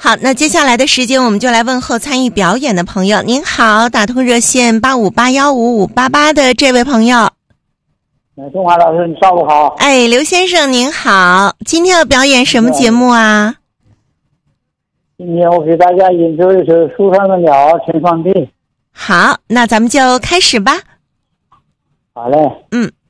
好，那接下来的时间我们就来问候参与表演的朋友。您好，打通热线85815588的这位朋友。 中华老师，你上午好。 哎，刘先生您好，今天要表演什么节目啊？ 今天我给大家演奏一首《树上的鸟全放地》。 好，那咱们就开始吧。 好嘞。